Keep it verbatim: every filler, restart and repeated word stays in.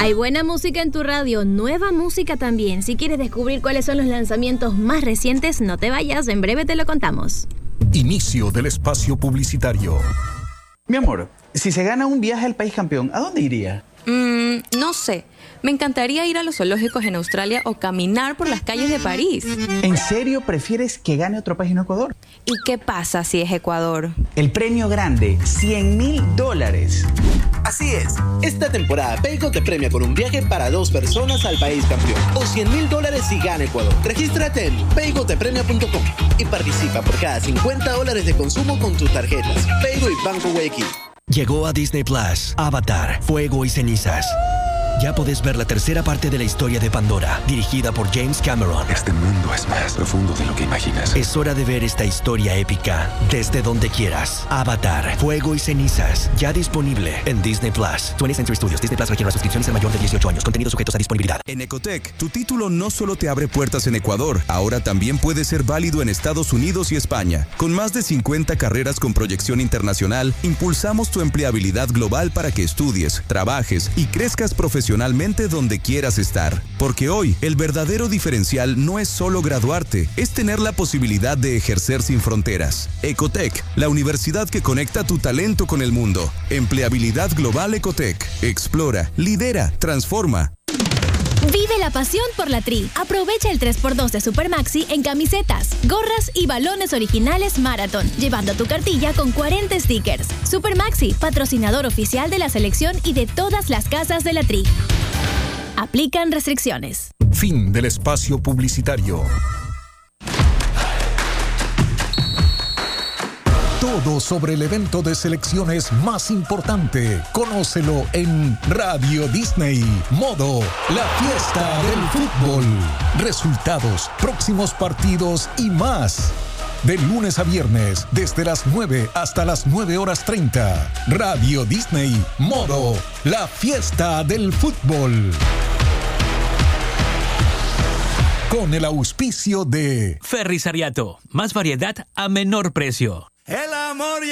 Hay buena música en tu radio, nueva música también. Si quieres descubrir cuáles son los lanzamientos más recientes, no te vayas, en breve te lo contamos. Inicio del espacio publicitario. Mi amor, si se gana un viaje al país campeón, ¿a dónde iría? Mm, no sé. Me encantaría ir a los zoológicos en Australia o caminar por las calles de París. ¿En serio prefieres que gane otro país y no Ecuador? ¿Y qué pasa si es Ecuador? El premio grande, cien mil dólares. Así es. Esta temporada Paygo te premia con un viaje para dos personas al país campeón o cien mil dólares si gana Ecuador. Regístrate en paygo te premia punto com y participa por cada cincuenta dólares de consumo con tus tarjetas Paygo y Banco Guayaquil. Llegó a Disney Plus, Avatar, Fuego y Cenizas. Ya podés ver la tercera parte de la historia de Pandora, dirigida por James Cameron. Este mundo es más profundo de lo que imaginas. Es hora de ver esta historia épica desde donde quieras. Avatar, Fuego y Cenizas, ya disponible en Disney Plus. twentieth Century Studios. Disney Plus requiere una suscripción ser mayor de dieciocho años. Contenidos sujetos a disponibilidad. En Ecotec, tu título no solo te abre puertas en Ecuador, ahora también puede ser válido en Estados Unidos y España. Con más de cincuenta carreras con proyección internacional, impulsamos tu empleabilidad global para que estudies, trabajes y crezcas profesionalmente donde quieras estar. Porque hoy, el verdadero diferencial no es solo graduarte, es tener la posibilidad de ejercer sin fronteras. Ecotec, la universidad que conecta tu talento con el mundo. Empleabilidad global Ecotec. Explora, lidera, transforma. Vive la pasión por la Tri. Aprovecha el tres por dos de Supermaxi en camisetas, gorras y balones originales Marathon, llevando tu cartilla con cuarenta stickers. Supermaxi, patrocinador oficial de la selección y de todas las casas de la Tri. Aplican restricciones. Fin del espacio publicitario. Todo sobre el evento de selecciones más importante. Conócelo en Radio Disney. Modo La Fiesta del Fútbol. Resultados, próximos partidos y más. De lunes a viernes, desde las nueve hasta las nueve horas treinta. Radio Disney. Modo La Fiesta del Fútbol. Con el auspicio de Ferris Ariato. Más variedad a menor precio. El amor